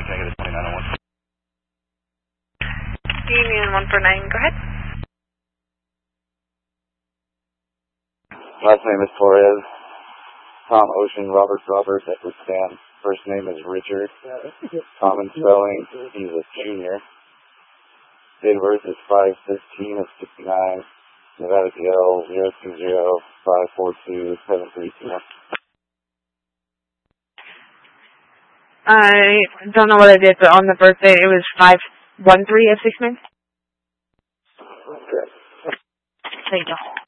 can I get a 2901? Union 149, go ahead. Last name is Torres. Tom Ocean, Robert, Edward Stan. First name is Richard. Common spelling, he's a junior. Date of birth is 5/15 of 69. Nevada DL 020-542-732. I don't know what I did, but on the birthday it was 513 of 69. Correct. Thank you.